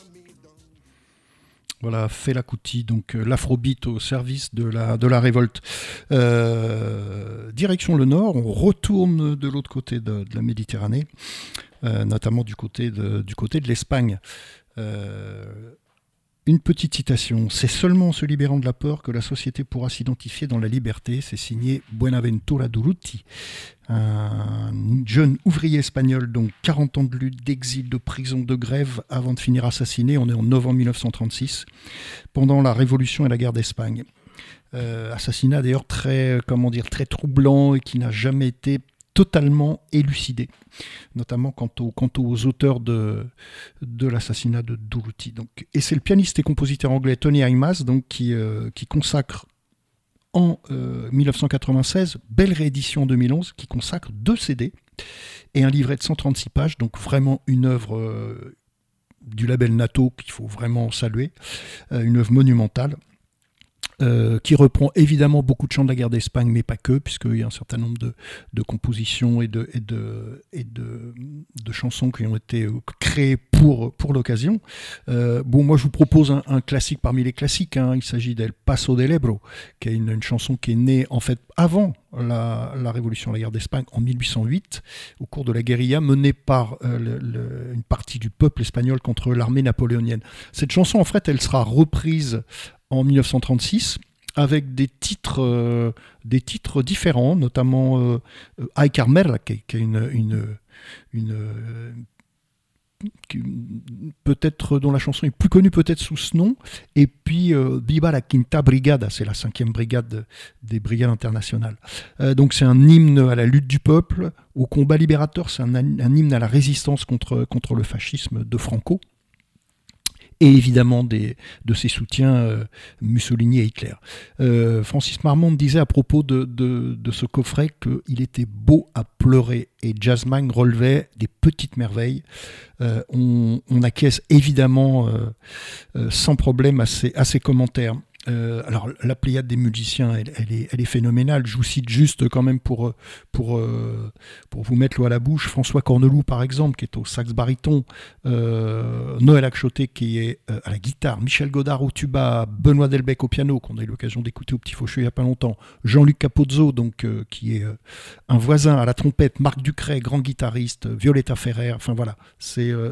Voilà, Fela Kuti, donc l'afrobeat au service de la révolte. Direction le nord, on retourne de l'autre côté de la Méditerranée, notamment du côté de l'Espagne. Une petite citation. C'est seulement en se libérant de la peur que la société pourra s'identifier dans la liberté. C'est signé Buenaventura Durruti, un jeune ouvrier espagnol, donc 40 ans de lutte, d'exil, de prison, de grève, avant de finir assassiné. On est en novembre 1936, pendant la Révolution et la guerre d'Espagne. Assassinat d'ailleurs très troublant et qui n'a jamais été totalement élucidé, notamment quant aux auteurs de l'assassinat de Durruti. Donc, et c'est le pianiste et compositeur anglais Tony Haymas donc, qui consacre en 1996, belle réédition en 2011, qui consacre 2 CD et un livret de 136 pages, donc vraiment une œuvre du label NATO qu'il faut vraiment saluer, une œuvre monumentale. Qui reprend évidemment beaucoup de chants de la guerre d'Espagne, mais pas que, puisqu'il y a un certain nombre de compositions et de chansons qui ont été créées pour l'occasion. Moi je vous propose un classique parmi les classiques, hein. Il s'agit d'El Paso del Ebro, qui est une chanson qui est née en fait avant la Révolution, la guerre d'Espagne, en 1808, au cours de la guérilla menée par une partie du peuple espagnol contre l'armée napoléonienne. Cette chanson, en fait, elle sera reprise en 1936, avec des titres différents, notamment Ay Carmela, qui est peut-être dont la chanson est plus connue peut-être sous ce nom, et puis Viva la Quinta Brigada, c'est la 5e brigade des brigades internationales. Donc c'est un hymne à la lutte du peuple, au combat libérateur, c'est un hymne à la résistance contre le fascisme de Franco, et évidemment de ses soutiens Mussolini et Hitler. Francis Marmont disait à propos de ce coffret qu'il était beau à pleurer, et Jazzman relevait des petites merveilles. On acquiesce évidemment sans problème à ces commentaires. Alors la pléiade des musiciens, elle est phénoménale. Je vous cite juste quand même pour vous mettre l'eau à la bouche, François Corneloup par exemple, qui est au sax baryton, Noël Akchoté qui est à la guitare, Michel Godard au tuba, Benoît Delbecq au piano, qu'on a eu l'occasion d'écouter au Petit Faucheux il n'y a pas longtemps, Jean-Luc Capozzo, donc, qui est un voisin, à la trompette, Marc Ducret, grand guitariste, Violetta Ferrer, enfin voilà, c'est